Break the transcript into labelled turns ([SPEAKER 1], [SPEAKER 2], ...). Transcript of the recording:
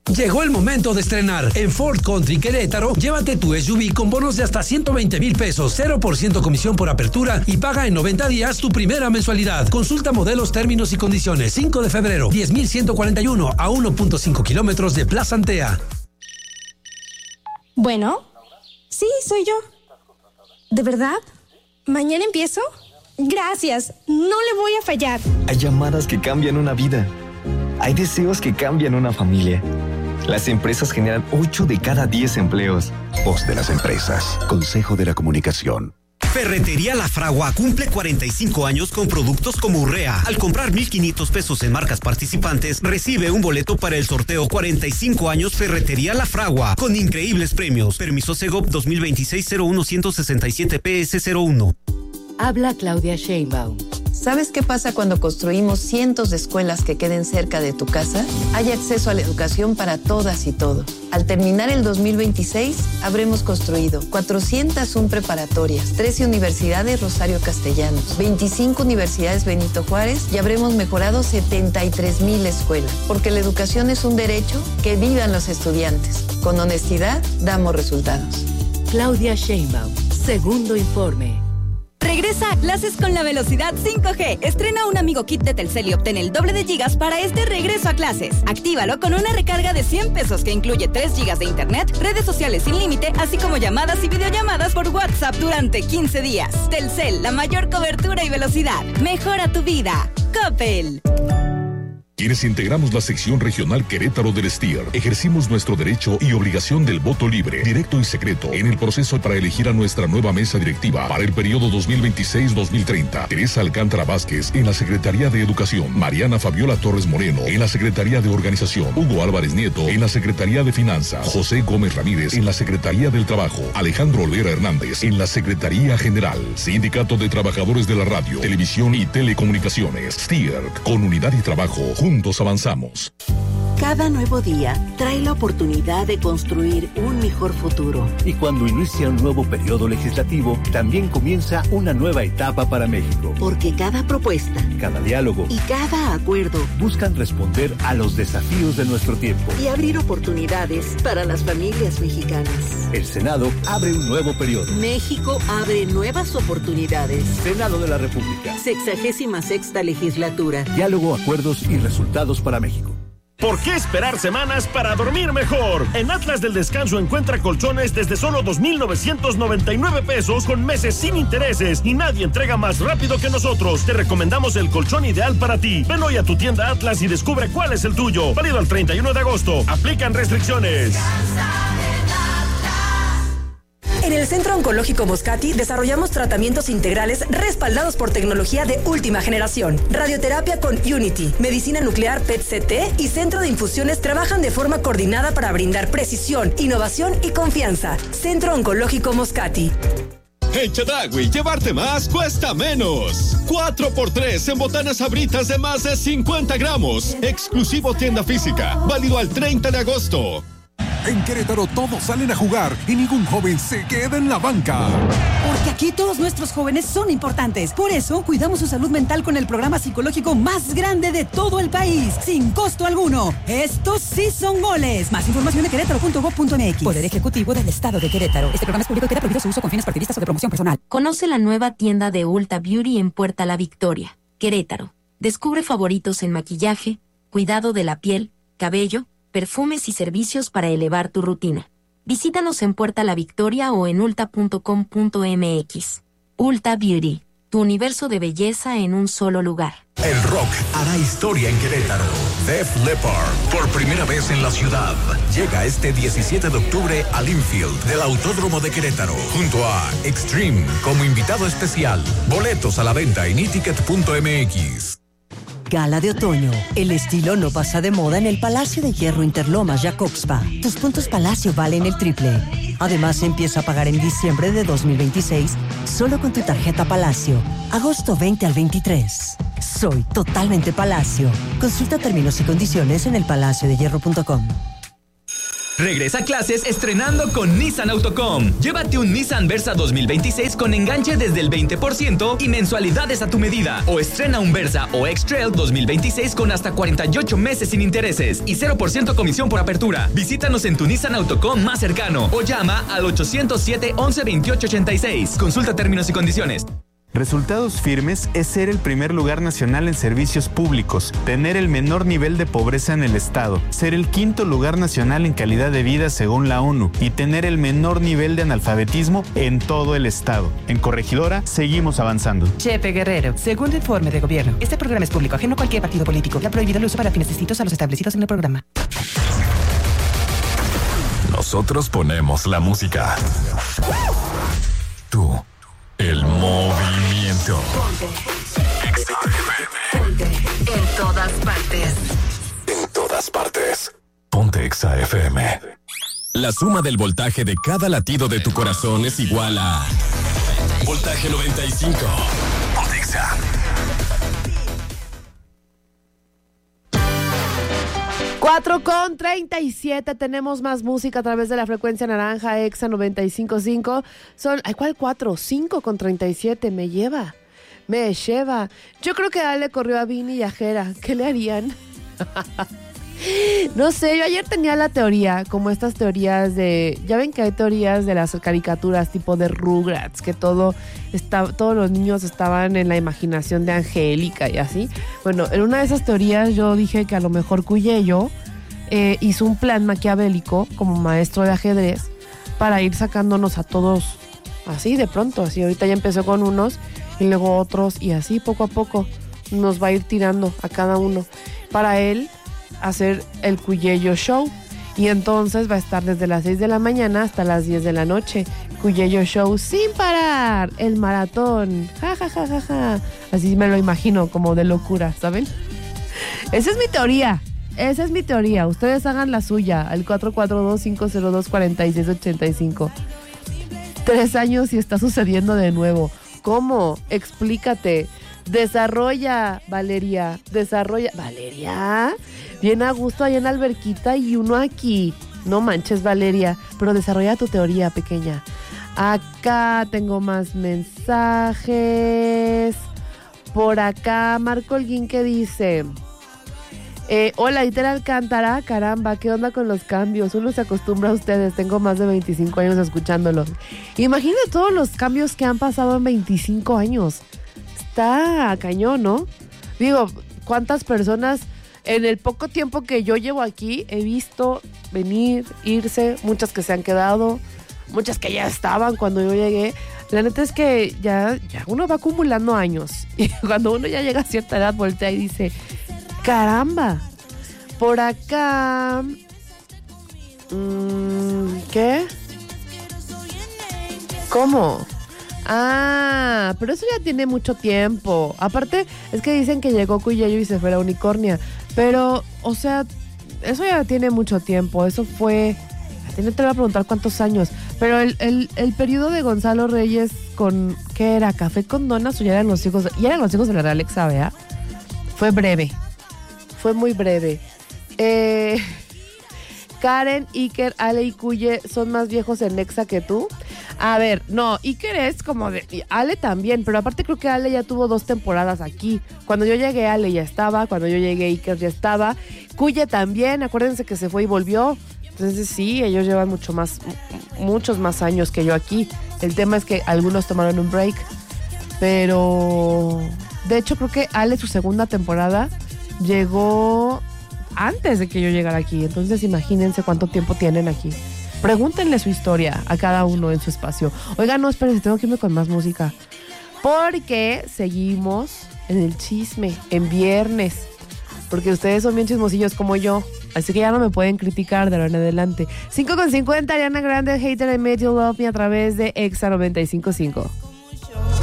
[SPEAKER 1] Llegó el momento de estrenar. En Ford Country Querétaro, llévate tu SUV con bonos de hasta 120,000 pesos, 0% comisión por apertura y paga en 90 días tu primera mensualidad. Consulta modelos, términos y condiciones. 5 de febrero, 10,141 a 1.5 kilómetros de Plaza Antea.
[SPEAKER 2] Bueno, sí, soy yo. ¿De verdad? ¿Mañana empiezo? Gracias, no le voy a fallar.
[SPEAKER 3] Hay llamadas que cambian una vida. Hay deseos que cambian una familia. Las empresas generan 8 de cada 10 empleos.
[SPEAKER 4] Voz de las empresas. Consejo de la Comunicación.
[SPEAKER 5] Ferretería La Fragua cumple 45 años con productos como Urrea. Al comprar 1,500 pesos en marcas participantes, recibe un boleto para el sorteo 45 años Ferretería La Fragua, con increíbles premios. Permiso Segov 2026-01-167 PS01.
[SPEAKER 6] Habla Claudia Sheinbaum.
[SPEAKER 7] ¿Sabes qué pasa cuando construimos cientos de escuelas que queden cerca de tu casa? Hay acceso a la educación para todas y todos. Al terminar el 2026, habremos construido 401 preparatorias, 13 universidades Rosario Castellanos, 25 universidades Benito Juárez y habremos mejorado 73,000 escuelas. Porque la educación es un derecho, que vivan los estudiantes. Con honestidad, damos resultados.
[SPEAKER 6] Claudia Sheinbaum, segundo informe.
[SPEAKER 8] Regresa a clases con la velocidad 5G. Estrena un Amigo Kit de Telcel y obtén el doble de gigas para este regreso a clases. Actívalo con una recarga de 100 pesos que incluye 3 gigas de internet, redes sociales sin límite, así como llamadas y videollamadas por WhatsApp durante 15 días. Telcel, la mayor cobertura y velocidad. Mejora tu vida. Coppel.
[SPEAKER 9] Quienes integramos la sección regional Querétaro del STIR, ejercimos nuestro derecho y obligación del voto libre, directo y secreto en el proceso para elegir a nuestra nueva mesa directiva para el periodo 2026-2030. Teresa Alcántara Vázquez en la Secretaría de Educación, Mariana Fabiola Torres Moreno en la Secretaría de Organización, Hugo Álvarez Nieto en la Secretaría de Finanzas, José Gómez Ramírez en la Secretaría del Trabajo, Alejandro Olvera Hernández en la Secretaría General, Sindicato de Trabajadores de la Radio, Televisión y Telecomunicaciones, STIR, con unidad y trabajo. Juntos avanzamos.
[SPEAKER 10] Cada nuevo día trae la oportunidad de construir un mejor futuro.
[SPEAKER 11] Y cuando inicia un nuevo periodo legislativo, también comienza una nueva etapa para México.
[SPEAKER 10] Porque cada propuesta,
[SPEAKER 11] cada diálogo
[SPEAKER 10] y cada acuerdo
[SPEAKER 11] buscan responder a los desafíos de nuestro tiempo
[SPEAKER 10] y abrir oportunidades para las familias mexicanas.
[SPEAKER 11] El Senado abre un nuevo periodo.
[SPEAKER 10] México abre nuevas oportunidades.
[SPEAKER 11] Senado de la República.
[SPEAKER 10] 66ª legislatura.
[SPEAKER 11] Diálogo, acuerdos y resultados para México.
[SPEAKER 12] ¿Por qué esperar semanas para dormir mejor? En Atlas del Descanso encuentra colchones desde solo 2,999 pesos con meses sin intereses y nadie entrega más rápido que nosotros. Te recomendamos el colchón ideal para ti. Ven hoy a tu tienda Atlas y descubre cuál es el tuyo. Válido al 31 de agosto. Aplican restricciones.
[SPEAKER 13] En el Centro Oncológico Moscati desarrollamos tratamientos integrales respaldados por tecnología de última generación. Radioterapia con Unity, medicina nuclear PET-CT y centro de infusiones trabajan de forma coordinada para brindar precisión, innovación y confianza. Centro Oncológico Moscati.
[SPEAKER 14] En Chedraui, llevarte más cuesta menos. 4x3 en botanas Sabritas de más de 50 gramos. Exclusivo tienda física. Válido al 30 de agosto.
[SPEAKER 15] En Querétaro todos salen a jugar y ningún joven se queda en la banca.
[SPEAKER 16] Porque aquí todos nuestros jóvenes son importantes. Por eso cuidamos su salud mental con el programa psicológico más grande de todo el país, sin costo alguno. Estos sí son goles. Más información de querétaro.gov.mx. Poder Ejecutivo del Estado de Querétaro. Este programa es público y queda prohibido su uso con fines partidistas o de promoción personal.
[SPEAKER 17] Conoce la nueva tienda de Ulta Beauty en Puerta La Victoria, Querétaro. Descubre favoritos en maquillaje, cuidado de la piel, cabello, perfumes y servicios para elevar tu rutina. Visítanos en Puerta La Victoria o en ulta.com.mx. Ulta Beauty, tu universo de belleza en un solo lugar.
[SPEAKER 18] El rock hará historia en Querétaro. Def Leppard, por primera vez en la ciudad, llega este 17 de octubre al Infield del Autódromo de Querétaro, junto a Extreme como invitado especial. Boletos a la venta en iticket.mx.
[SPEAKER 19] Gala de otoño. El estilo no pasa de moda en el Palacio de Hierro Interlomas Jacobspa. Tus puntos Palacio valen el triple. Además, empieza a pagar en diciembre de 2026 solo con tu tarjeta Palacio. Agosto 20 al 23. Soy totalmente Palacio. Consulta términos y condiciones en elpalaciodehierro.com.
[SPEAKER 20] Regresa a clases estrenando con Nissan Autocom. Llévate un Nissan Versa 2026 con enganche desde el 20% y mensualidades a tu medida. O estrena un Versa o X-Trail 2026 con hasta 48 meses sin intereses y 0% comisión por apertura. Visítanos en tu Nissan Autocom más cercano o llama al 807 11 28 86. Consulta términos y condiciones.
[SPEAKER 21] Resultados Firmes es ser el primer lugar nacional en servicios públicos, tener el menor nivel de pobreza en el estado, ser el quinto lugar nacional en calidad de vida según la ONU y tener el menor nivel de analfabetismo en todo el estado. En Corregidora seguimos avanzando.
[SPEAKER 22] Chepe Guerrero, segundo informe de gobierno. Este programa es público, ajeno a cualquier partido político. La prohibido el uso para fines distintos a los establecidos en el programa.
[SPEAKER 18] Nosotros ponemos la música. Tú, el movimiento.
[SPEAKER 23] Ponte. En todas partes.
[SPEAKER 18] En todas partes. Ponte Exa FM.
[SPEAKER 24] La suma del voltaje de cada latido de tu corazón es igual a voltaje 95.
[SPEAKER 18] Ponte Exa.
[SPEAKER 25] Cuatro con 37, tenemos más música a través de la frecuencia naranja Exa 95.5. Son, ¿cuál 4? 5 con 37, me lleva. Yo creo que Ale corrió a Vini y a Jera. ¿Qué le harían? No sé, yo ayer tenía la teoría, como estas teorías de... Ya ven que hay teorías de las caricaturas tipo de Rugrats, que todos los niños estaban en la imaginación de Angélica y así. Bueno, en una de esas teorías yo dije que a lo mejor Cuyello hizo un plan maquiavélico como maestro de ajedrez para ir sacándonos a todos así de pronto. Así ahorita ya empezó con unos y luego otros y así poco a poco nos va a ir tirando a cada uno. Para él... hacer el Cuyello Show y entonces va a estar desde las 6 de la mañana hasta las 10 de la noche. Cuyello Show sin parar, el maratón, así me lo imagino, como de locura, ¿saben? Esa es mi teoría, ustedes hagan la suya al 442-502-4685. 3 años y está sucediendo de nuevo. ¿Cómo? Explícate. Desarrolla, Valeria. ¿Valeria? Bien a gusto allá en la alberquita y uno aquí. No manches, Valeria, pero desarrolla tu teoría, pequeña. Acá tengo más mensajes. Por acá, Marco Holguín, que dice... hola, Iter Alcántara, caramba, ¿qué onda con los cambios? Uno se acostumbra a ustedes, tengo más de 25 años escuchándolos. Imagínate todos los cambios que han pasado en 25 años. Está cañón, ¿no? Digo, ¿cuántas personas en el poco tiempo que yo llevo aquí he visto venir, irse? Muchas que se han quedado, muchas que ya estaban cuando yo llegué. La neta es que ya uno va acumulando años y cuando uno ya llega a cierta edad voltea y dice, caramba. Por acá, ¿qué? ¿Cómo? Ah, pero eso ya tiene mucho tiempo. Aparte, es que dicen que llegó Cuyello y se fue la Unicornia. Pero, o sea, eso ya tiene mucho tiempo. Eso fue... Te voy a preguntar cuántos años. Pero el periodo de Gonzalo Reyes con... ¿Qué era? ¿Café con donas o ya eran los hijos? Ya eran los hijos de la Alexa, ¿verdad? Fue breve. Fue muy breve. Karen, Iker, Ale y Cuye son más viejos en Exa que tú. A ver, no, Iker es como de... Ale también, pero aparte creo que Ale ya tuvo 2 temporadas aquí. Cuando yo llegué, Ale ya estaba. Cuando yo llegué, Iker ya estaba. Cuye también, acuérdense que se fue y volvió. Entonces sí, ellos llevan muchos más años que yo aquí. El tema es que algunos tomaron un break. Pero... De hecho, creo que Ale, su segunda temporada, llegó antes de que yo llegara aquí. Entonces imagínense cuánto tiempo tienen aquí. Pregúntenle su historia a cada uno en su espacio. Oigan, no, espérense, tengo que irme con más música. Porque seguimos en el chisme, en viernes. Porque ustedes son bien chismosillos como yo. Así que ya no me pueden criticar de ahora en adelante. 5:50, Ariana Grande, Hater I Made You Love Me a través de Exa 95.5.